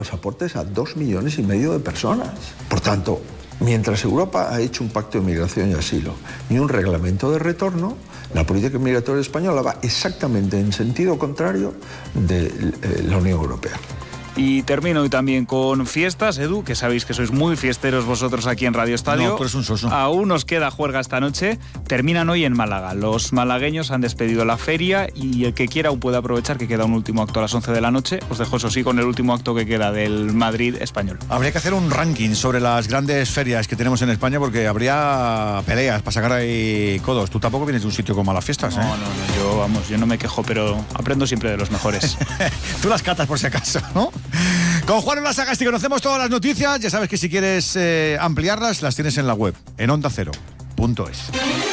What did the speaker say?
pasaportes a 2,5 millones de personas. Por tanto, mientras Europa ha hecho un pacto de migración y asilo y un reglamento de retorno, la política migratoria española va exactamente en sentido contrario de la Unión Europea. Y termino hoy también con fiestas, Edu, que sabéis que sois muy fiesteros vosotros aquí en Radio Estadio. No, tú eres un soso. Aún nos queda juerga esta noche. Terminan hoy en Málaga. Los malagueños han despedido la feria y el que quiera aún puede aprovechar que queda un último acto a las 11 de la noche. Os dejo, eso sí, con el último acto que queda del Madrid español. Habría que hacer un ranking sobre las grandes ferias que tenemos en España porque habría peleas para sacar ahí codos. Tú tampoco vienes de un sitio con malas fiestas, ¿eh? No, yo no me quejo, pero aprendo siempre de los mejores. Tú las catas por si acaso, ¿no? Con Juan Olasagasti conocemos todas las noticias. Ya sabes que si quieres ampliarlas, las tienes en la web, en ondacero.es.